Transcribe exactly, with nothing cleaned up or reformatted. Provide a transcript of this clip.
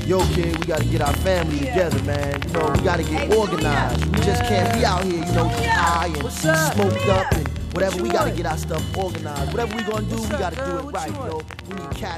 yo, kid, we gotta get our family together, man. You know, we gotta get organized. We just can't be out here, you know, high and smoked up and whatever. We gotta get our stuff organized. Whatever we gonna do, we gotta do it right, you know. We need cats.